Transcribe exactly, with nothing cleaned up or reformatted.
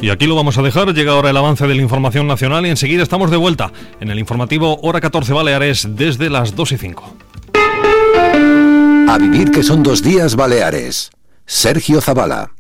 Y aquí lo vamos a dejar, llega ahora el avance de la información nacional y enseguida estamos de vuelta en el informativo Hora catorce Baleares desde las dos y cinco. A vivir que son dos días Baleares. Sergio Zavala.